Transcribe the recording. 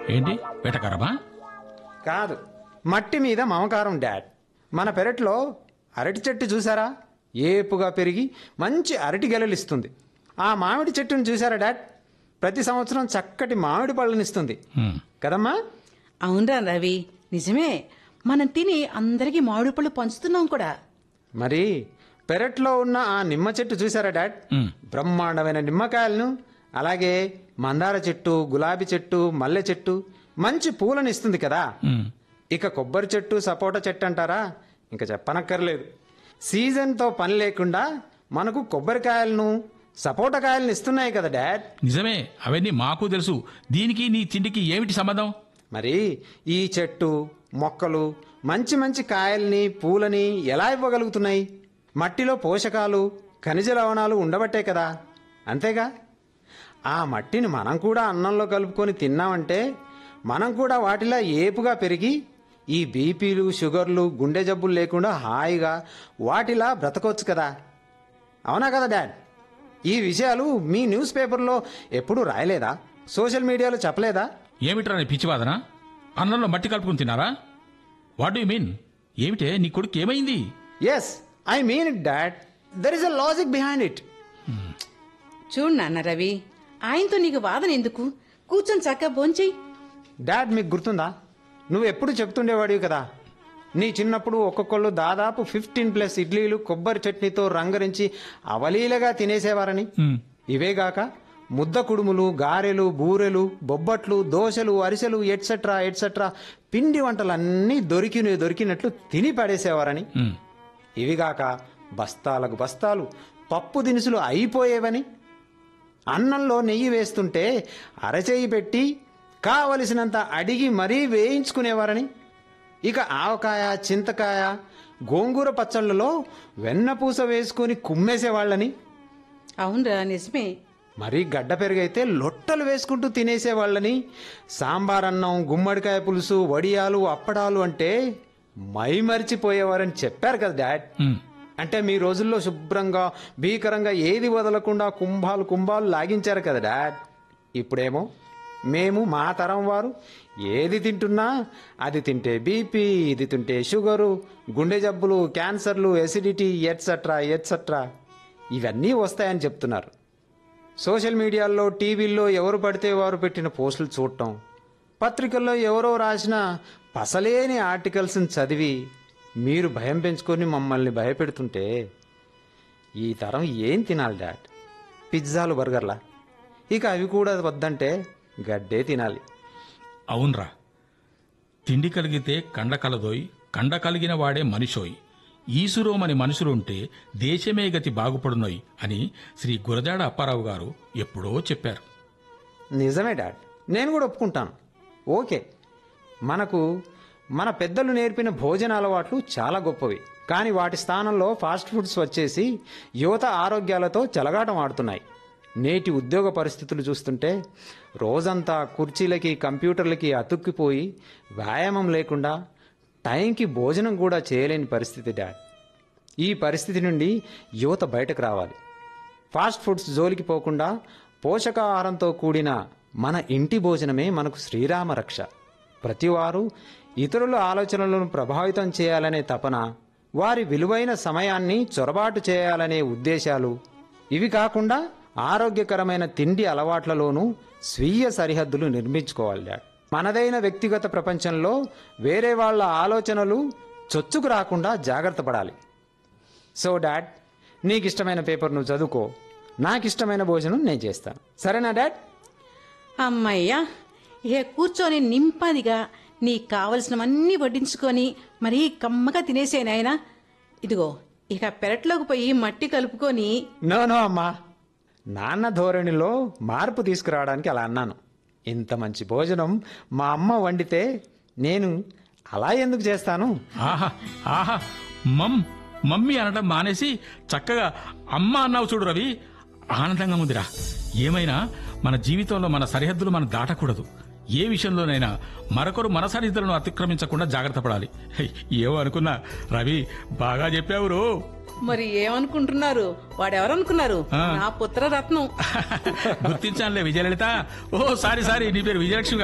ఏంటి వెటకారమా? కాదు, మట్టి మీద మమకారం డాడ్. మన పెరట్లో అరటి చెట్టు చూసారా? ఏపుగా పెరిగి మంచి అరటి గెలలిస్తుంది. ఆ మామిడి చెట్టును చూసారా డాడ్? ప్రతి సంవత్సరం చక్కటి మామిడి పళ్ళనిస్తుంది కదమ్మా? అవునరా రవి, నిజమే. మనం తిని అందరికీ మామిడి పళ్ళు పంచుతున్నాం కూడా. మరి పెరట్లో ఉన్న ఆ నిమ్మ చెట్టు చూసారా డాడ్? బ్రహ్మాండమైన నిమ్మకాయలను, అలాగే మందార చెట్టు, గులాబీ చెట్టు, మల్లె చెట్టు మంచి పూలను ఇస్తుంది కదా. ఇక కొబ్బరి చెట్టు, సపోటా చెట్టు అంటారా? ఇంకా చెప్పనక్కర్లేదు. సీజన్తో పని లేకుండా మనకు కొబ్బరికాయలను, సపోటాకాయలను ఇస్తున్నాయి కదా డాడ్. నిజమే, అవన్నీ మాకు తెలుసు. దీనికి నీ తిండికి ఏమిటి సంబంధం? మరి ఈ చెట్టు మొక్కలు మంచి మంచి కాయల్ని, పూలని ఎలా ఇవ్వగలుగుతున్నాయి? మట్టిలో పోషకాలు, ఖనిజ లవణాలు ఉండబట్టే కదా. అంతేగా, ఆ మట్టిని మనం కూడా అన్నంలో కలుపుకొని తిన్నామంటే మనం కూడా వాటిలా ఏపుగా పెరిగి ఈ బీపీలు, షుగర్లు, గుండె జబ్బులు లేకుండా హాయిగా వాటిలా బ్రతకొచ్చు కదా. అవునా కదా డాడ్? ఈ విషయాలు మీ న్యూస్ పేపర్లో ఎప్పుడూ రాయలేదా? సోషల్ మీడియాలో చెప్పలేదా? ఏమిట్రా నీ పిచ్చివాదన? అన్నంలో మట్టి కలుపుకుని తిన్నారా? What you mean? ఏమిటే నీ కొడుకు ఏమైంది? Yes, I mean it dad. There is a logic behind it. చూడు నాన్న రవి, ఆయనతో నీకు వాదన ఎందుకు? కూర్చొని చక్కగా భోంచెయ్యి. డాడ్, మీకు గుర్తుందా? నువ్వు ఎప్పుడు చెప్తుండేవాడివి కదా, నీ చిన్నప్పుడు ఒక్కొక్కళ్ళు దాదాపు 15+ ఇడ్లీలు కొబ్బరి చట్నీతో రంగరించి అవలీలగా తినేసేవారని. ఇవేగాక ముద్ద కుడుములు, గారెలు, బూరెలు, బొబ్బట్లు, దోశలు, అరిసెలు ఎట్సెట్రా ఎట్సెట్రా పిండి వంటలన్నీ దొరికినట్లు తిని పడేసేవారని. ఇవిగాక బస్తాలకు బస్తాలు పప్పు దినుసులు అయిపోయేవని. అన్నంలో నెయ్యి వేస్తుంటే అరచేయి పెట్టి కావలసినంత అడిగి మరీ వేయించుకునేవారని. ఇక ఆవకాయ, చింతకాయ, గోంగూర పచ్చళ్ళలో వెన్నపూస వేసుకుని కుమ్మేసేవాళ్ళని. అవునరా, నిజమే. మరీ గడ్డ పెరుగైతే లొట్టలు వేసుకుంటూ తినేసేవాళ్ళని. సాంబారన్నం, గుమ్మడికాయ పులుసు, వడియాలు, అప్పడాలు అంటే మై మరిచిపోయేవారని చెప్పారు కదా డాడ్. అంటే మీ రోజుల్లో శుభ్రంగా భీకరంగా ఏది వదలకుండా కుంభాలు లాగించారు కదా డాడ్. ఇప్పుడేమో మేము, మా తరం వారు ఏది తింటున్నా అది తింటే బీపీ, ఇది తింటే షుగరు, గుండె జబ్బులు, క్యాన్సర్లు, ఎసిడిటీ ఎట్సెట్రా ఇవన్నీ వస్తాయని చెప్తున్నారు. సోషల్ మీడియాల్లో, టీవీల్లో ఎవరు పడితే వారు పెట్టిన పోస్టులు చూడటం, పత్రికల్లో ఎవరో రాసిన పసలేని ఆర్టికల్స్ని చదివి మీరు భయం పెంచుకొని మమ్మల్ని భయపెడుతుంటే ఈ తరం ఏం తినాలి డాడ్? పిజ్జాలు, బర్గర్లా? ఇక అవి కూడా వద్దంటే గడ్డే తినాలి. అవునరా, తిండి కలిగితే కండ కలదోయ్, కండ కలిగిన వాడే మనిషోయ్, ఈసురోమని మనుషులుంటే దేశమే గతి బాగుపడునోయ్ అని శ్రీ గురజాడ అప్పారావు గారు ఎప్పుడో చెప్పారు. నిజమే డాడ్, నేను కూడా ఒప్పుకుంటాను. ఓకే, మన పెద్దలు నేర్పిన భోజన అలవాట్లు చాలా గొప్పవి. కానీ వాటి స్థానంలో ఫాస్ట్ ఫుడ్స్ వచ్చేసి యువత ఆరోగ్యాలతో చెలగాటం ఆడుతున్నాయి. నేటి ఉద్యోగ పరిస్థితులు చూస్తుంటే రోజంతా కుర్చీలకి, కంప్యూటర్లకి అతుక్కిపోయి వ్యాయామం లేకుండా టైంకి భోజనం కూడా చేయలేని పరిస్థితి డాడ్. ఈ పరిస్థితి నుండి యువత బయటకు రావాలి. ఫాస్ట్ ఫుడ్స్ జోలికి పోకుండా పోషకాహారంతో కూడిన మన ఇంటి భోజనమే మనకు శ్రీరామ రక్ష. ప్రతివారు ఇతరుల ఆలోచనలను ప్రభావితం చేయాలనే తపన, వారి విలువైన సమయాన్ని చొరబాటు చేయాలనే ఉద్దేశాలు, ఇవి కాకుండా ఆరోగ్యకరమైన తిండి అలవాట్లలోనూ స్వీయ సరిహద్దులు నిర్మించుకోవాలి డాడ్. మనదైన వ్యక్తిగత ప్రపంచంలో వేరే వాళ్ళ ఆలోచనలు చొచ్చుకు రాకుండా జాగ్రత్త పడాలి. సో డాడ్, నీకిష్టమైన పేపర్ నువ్వు చదువుకో, నాకిష్టమైన భోజనం నేను చేస్తాను. సరేనా డాడ్? అమ్మయ్యా, ఇక కూర్చొని నింపదిగా నీకు కావలసినవన్నీ వడ్డించుకొని మరీ కమ్మగా తినేసేనాయనా. ఇదిగో, ఇక పెరట్లోకి పోయి మట్టి కలుపుకొని. నో అమ్మా, నాన్న ధోరణిలో మార్పు తీసుకురావడానికి అలా అన్నాను. ఇంత మంచి భోజనం మా అమ్మ వండితే నేను అలా ఎందుకు చేస్తాను? ఆహా, మమ్మీ అనడం మానేసి చక్కగా అమ్మ అన్నావు చూడు రవి, ఆనందంగా ఉందిరా. ఏమైనా మన జీవితంలో మన సరిహద్దులు మనం దాటకూడదు. ఏ విషయంలోనైనా మరొకరు మన సరిహద్దులను అతిక్రమించకుండా జాగ్రత్త పడాలి. ఏమో అనుకున్నా రవి, బాగా చెప్పావురు. మరి ఏమనుకుంటున్నారు? వాడెవరనుకున్నారు? నా పుత్రరత్నం. గుర్తించానులే విజయలలిత. ఓ సారీ, నీ పేరు విజయలక్ష్మి.